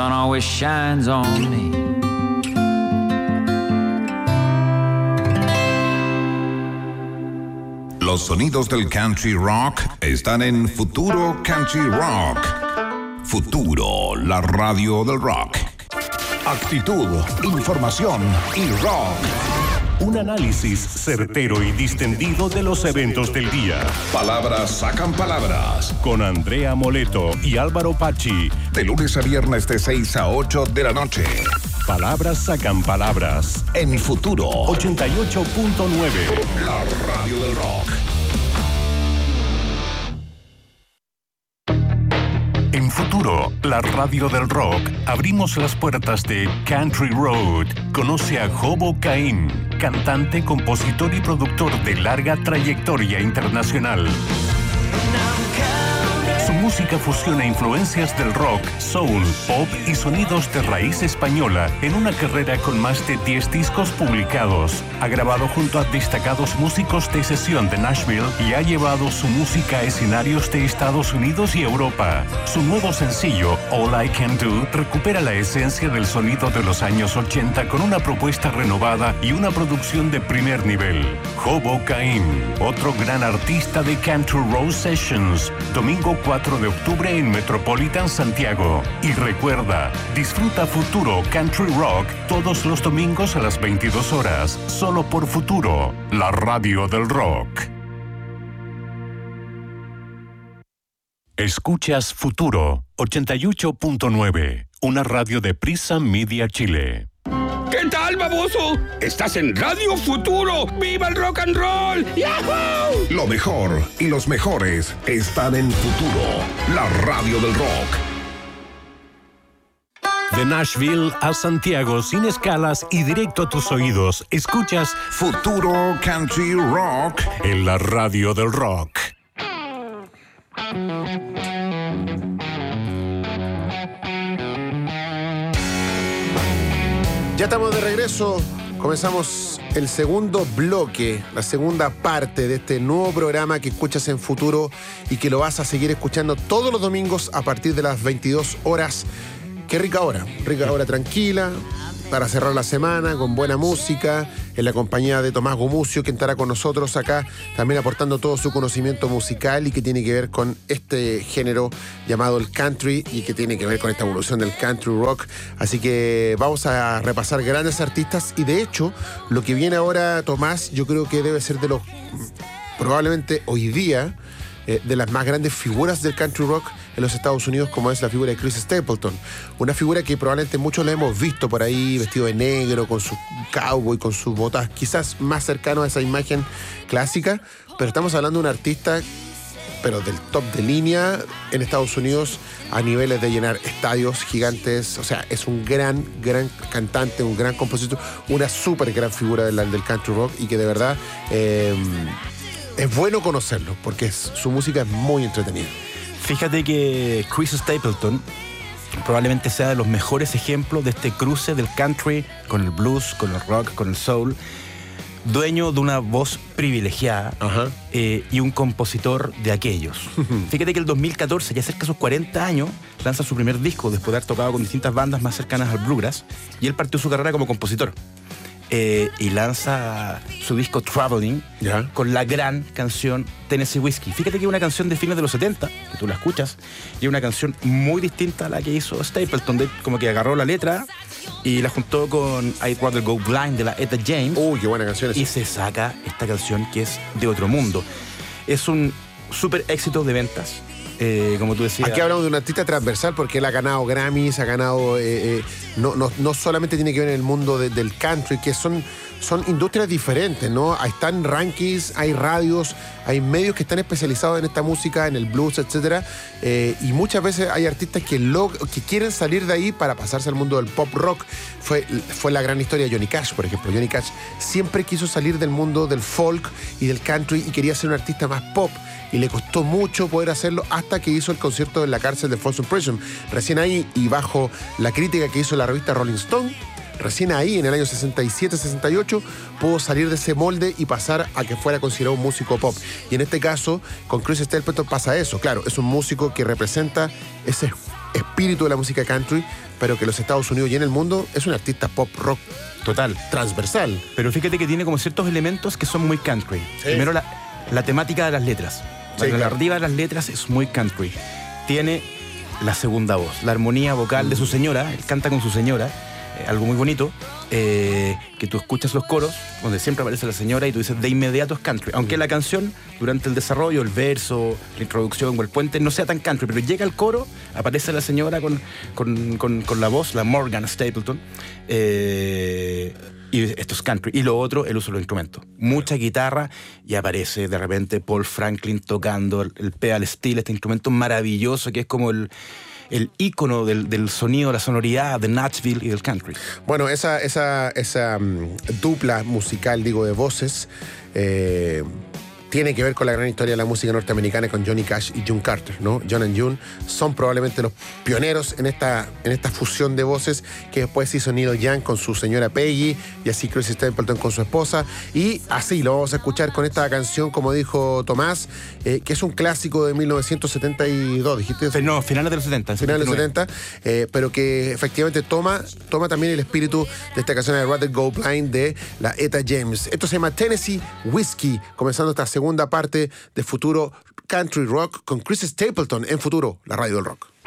sun always shines on me. Los sonidos del country rock están en Futuro Country Rock. Futuro, la radio del rock. Actitud, información y rock. Un análisis certero y distendido de los eventos del día. Palabras sacan palabras. Con Andrea Moleto y Álvaro Pachi. De lunes a viernes de 6 a 8 de la noche. Palabras sacan palabras. En Futuro 88.9. La radio del rock. En Futuro, la radio del rock, abrimos las puertas de Country Road. Conoce a Hobo Caín, cantante, compositor y productor de larga trayectoria internacional. Su música fusiona influencias del rock, soul, pop y sonidos de raíz española en una carrera con más de 10 discos publicados. Ha grabado junto a destacados músicos de sesión de Nashville y ha llevado su música a escenarios de Estados Unidos y Europa. Su nuevo sencillo, All I Can Do, recupera la esencia del sonido de los años 80 con una propuesta renovada y una producción de primer nivel. Hobo Caín, otro gran artista de Country Road Sessions, domingo 4 de octubre en Metropolitan Santiago. Y recuerda, disfruta Futuro Country Rock todos los domingos a las 22 horas, solo por Futuro, la radio del rock. Escuchas Futuro 88.9, una radio de Prisa Media Chile. ¿Qué tal, baboso? ¡Estás en Radio Futuro! ¡Viva el rock and roll! ¡Yahoo! Lo mejor y los mejores están en Futuro, la radio del rock. De Nashville a Santiago, sin escalas y directo a tus oídos, escuchas Futuro Country Rock en la radio del rock. Ya estamos de regreso, comenzamos el segundo bloque, la segunda parte de este nuevo programa que escuchas en Futuro y que lo vas a seguir escuchando todos los domingos a partir de las 22 horas. Qué rica hora tranquila, para cerrar la semana con buena música, en la compañía de Tomás Gumucio, que estará con nosotros acá, también aportando todo su conocimiento musical y que tiene que ver con este género llamado el country y que tiene que ver con esta evolución del country rock. Así que vamos a repasar grandes artistas y de hecho, lo que viene ahora, Tomás, yo creo que debe ser de los, probablemente hoy día, de las más grandes figuras del country rock en los Estados Unidos, como es la figura de Chris Stapleton. Una figura que probablemente muchos la hemos visto por ahí, vestido de negro, con su cowboy, con sus botas, quizás más cercano a esa imagen clásica, pero estamos hablando de un artista, pero del top de línea en Estados Unidos, a niveles de llenar estadios gigantes. O sea, es un gran cantante, un gran compositor, una súper gran figura del country rock y que de verdad es bueno conocerlo, porque su música es muy entretenida. Fíjate que Chris Stapleton probablemente sea de los mejores ejemplos de este cruce del country con el blues, con el rock, con el soul. Dueño de una voz privilegiada y un compositor de aquellos. Fíjate que el 2014, ya cerca de sus 40 años, lanza su primer disco después de haber tocado con distintas bandas más cercanas al bluegrass, y él partió su carrera como compositor. Y lanza su disco Traveling con la gran canción Tennessee Whiskey. Fíjate que es una canción de fines de los 70, que tú la escuchas, y es una canción muy distinta a la que hizo Stapleton, como que agarró la letra y la juntó con I'd Rather Go Blind de la Etta James. Uy, qué buena canción esa. Y se saca esta canción que es de otro mundo. Es un súper éxito de ventas. Como tú decías. Aquí hablamos de un artista transversal porque él ha ganado Grammys, ha ganado. No solamente tiene que ver en el mundo del country, que son industrias diferentes, ¿no? Están rankings, hay radios, hay medios que están especializados en esta música, en el blues, etcétera. Y muchas veces hay artistas que quieren salir de ahí para pasarse al mundo del pop rock. Fue la gran historia de Johnny Cash, por ejemplo. Johnny Cash siempre quiso salir del mundo del folk y del country y quería ser un artista más pop. Y le costó mucho poder hacerlo hasta que hizo el concierto en la cárcel de Folsom Prison. Recién ahí, y bajo la crítica que hizo la revista Rolling Stone, recién ahí, en el año 67-68, pudo salir de ese molde y pasar a que fuera considerado un músico pop. Y en este caso, con Chris Stapleton pasa eso. Claro, es un músico que representa ese espíritu de la música country, pero que en los Estados Unidos y en el mundo es un artista pop rock Total. transversal. Pero fíjate que tiene como ciertos elementos que son muy country. Sí. Primero, la temática de las letras. Sí, La claro. narrativa de las letras es muy country. Tiene la segunda voz, la armonía vocal de su señora. Él canta con su señora, algo muy bonito, que tú escuchas los coros, donde siempre aparece la señora y tú dices, de inmediato es country. Aunque la canción, durante el desarrollo, el verso, la introducción o el puente, no sea tan country, pero llega el coro, aparece la señora con la voz, la Morgan Stapleton, y esto es country. Y lo otro, el uso de los instrumentos. Mucha guitarra y aparece de repente Paul Franklin tocando el pedal steel, este instrumento maravilloso que es como el ícono del sonido, la sonoridad de Nashville y del country. Bueno, esa dupla musical, digo, de voces, tiene que ver con la gran historia de la música norteamericana con Johnny Cash y June Carter, ¿no? John and June son probablemente los pioneros en esta fusión de voces que después hizo Neil Young con su señora Peggy y así Chris Stapleton con su esposa. Y así lo vamos a escuchar con esta canción, como dijo Tomás, que es un clásico de 1972, ¿dijiste? No, finales de los 70. Finales de los 79. 70, pero que efectivamente toma también el espíritu de esta canción de Rather Go Blind de la Etta James. Esto se llama Tennessee Whiskey, comenzando esta segunda parte de Futuro Country Rock con Chris Stapleton en Futuro, la radio del rock.